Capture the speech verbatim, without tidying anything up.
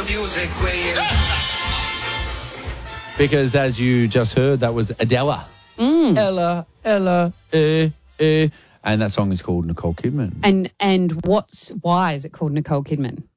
music quiz. Because as you just heard, that was Adela. Mm. Ella, Ella, eh, eh. And that song is called Nicole Kidman. And and what's why is it called Nicole Kidman?